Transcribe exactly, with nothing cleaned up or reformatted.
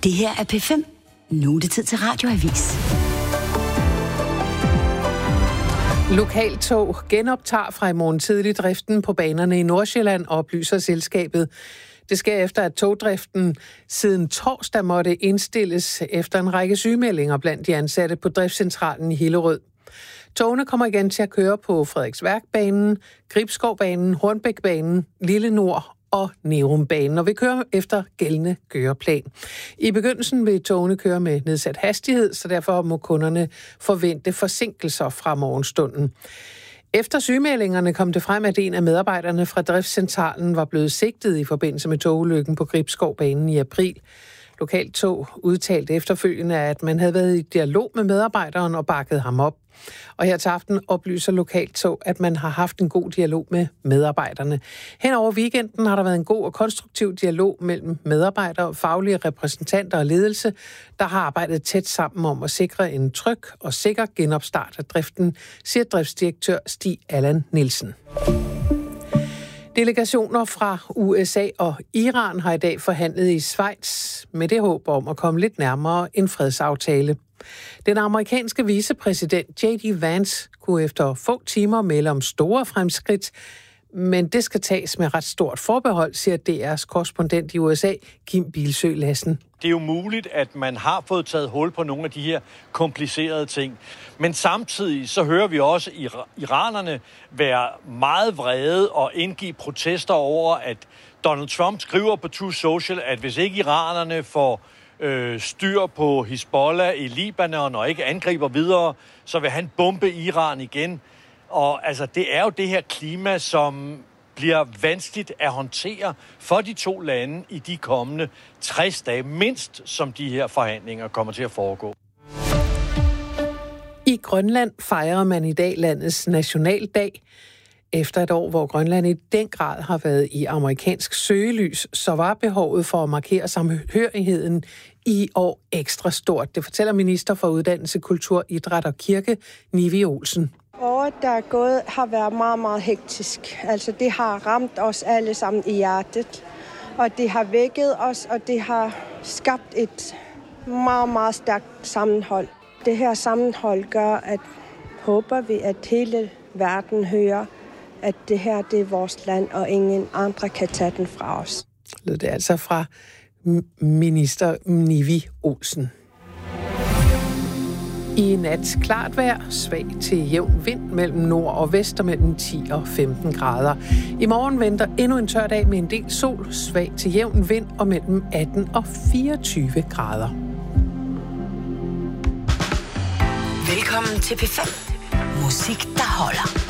Det her er P fem. Nu er det tid til radioavis. Lokaltog genoptager fra i morgen tidlig driften på banerne i Nordsjælland, oplyser selskabet. Det sker efter, at togdriften siden torsdag måtte indstilles efter en række sygemeldinger blandt de ansatte på driftscentralen i Hillerød. Togene kommer igen til at køre på Frederiksværkbanen, Gribskovbanen, Hornbækbanen, Lille Nord og Nærumbanen, og vi kører efter gældende køreplan. I begyndelsen vil togene køre med nedsat hastighed, så derfor må kunderne forvente forsinkelser fra morgenstunden. Efter sygemeldingerne kom det frem, at en af medarbejderne fra driftscentralen var blevet sigtet i forbindelse med togulykken på Gribskovbanen i april. Lokaltog udtalte efterfølgende, at man havde været i dialog med medarbejderen og bakket ham op. Og her til aften oplyser Lokaltog, at man har haft en god dialog med medarbejderne. Hen over weekenden har der været en god og konstruktiv dialog mellem medarbejdere, faglige repræsentanter og ledelse, der har arbejdet tæt sammen om at sikre en tryg og sikker genopstart af driften, siger driftsdirektør Stig Allan Nielsen. Delegationer fra U S A og Iran har i dag forhandlet i Schweiz med det håb om at komme lidt nærmere en fredsaftale. Den amerikanske vicepræsident J D Vance kunne efter få timer melde om store fremskridt, men det skal tages med ret stort forbehold, siger D R's korrespondent i U S A, Kim Bilsøe Lassen. Det er jo muligt, at man har fået taget hul på nogle af de her komplicerede ting. Men samtidig så hører vi også iranerne være meget vrede og indgive protester over, at Donald Trump skriver på Truth Social, at hvis ikke iranerne får øh, styr på Hizbollah i Libanon og ikke angriber videre, så vil han bombe Iran igen. Og altså, det er jo det her klima, som bliver vanskeligt at håndtere for de to lande i de kommende tres dage, mindst som de her forhandlinger kommer til at foregå. I Grønland fejrer man i dag landets nationaldag. Efter et år, hvor Grønland i den grad har været i amerikansk søgelys, så var behovet for at markere samhørigheden i år ekstra stort. Det fortæller minister for Uddannelse, Kultur, Idræt og Kirke, Nivi Olsen. Året, der er gået, har været meget, meget hektisk. Altså, det har ramt os alle sammen i hjertet, og det har vækket os, og det har skabt et meget, meget stærkt sammenhold. Det her sammenhold gør, at håber vi, at hele verden hører, at det her, det er vores land, og ingen andre kan tage den fra os. Det er altså fra minister Nivi Olsen. I nat klart vejr, svag til jævn vind mellem nord og vest og mellem ti og femten grader. I morgen venter endnu en tør dag med en del sol, svag til jævn vind og mellem atten og fireogtyve grader. Velkommen til P fem. Musik, der holder.